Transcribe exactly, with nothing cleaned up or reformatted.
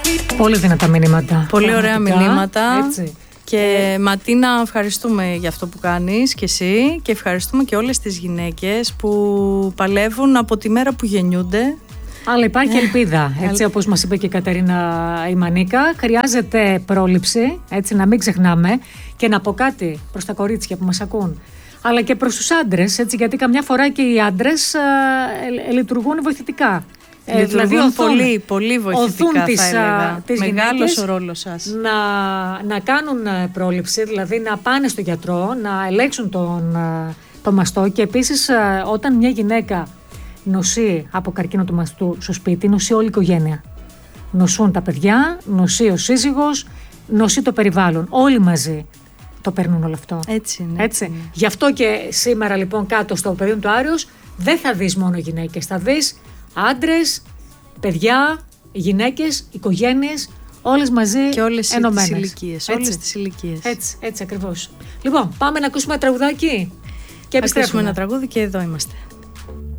Πολύ δυνατά μηνύματα. Πολύ ωραία μηνύματα. Έτσι. Και Ματίνα, ευχαριστούμε για αυτό που κάνεις και εσύ, και ευχαριστούμε και όλες τις γυναίκες που παλεύουν από τη μέρα που γεννιούνται. Αλλά υπάρχει ελπίδα, έτσι όπως μας είπε και η Κατερίνα η Μανίκα. Χρειάζεται πρόληψη, έτσι, να μην ξεχνάμε, και να πω κάτι προς τα κορίτσια που μας ακούν, αλλά και προς τους άντρες, έτσι, γιατί καμιά φορά και οι άντρες ε, ε, λειτουργούν βοηθητικά. Ε, δηλαδή οθούν, πολύ, πολύ βοηθητικά τις, θα έλεγα. Τις Μεγάλος ο ρόλος σας. Να, να κάνουν πρόληψη, δηλαδή να πάνε στο γιατρό, να ελέγξουν τον, το μαστό, και επίσης όταν μια γυναίκα νοσεί από καρκίνο του μαστού στο σπίτι, νοσεί όλη η οικογένεια. Νοσούν τα παιδιά, νοσεί ο σύζυγος, νοσεί το περιβάλλον. Όλοι μαζί το παίρνουν όλο αυτό. Έτσι είναι. Έτσι. Έτσι. Γι' αυτό και σήμερα λοιπόν κάτω στο πεδίο του Άριος δεν θα δεις μόνο γυναίκες, θα δεις άντρες, παιδιά, γυναίκες, οικογένειες, όλες μαζί και όλες ενωμένες. τις ηλικίες. Όλες τις ηλικίες. Έτσι, έτσι ακριβώς. Λοιπόν, πάμε να ακούσουμε ένα τραγουδάκι και επιστρέφουμε. Ακούσουμε ένα τραγούδι και εδώ είμαστε.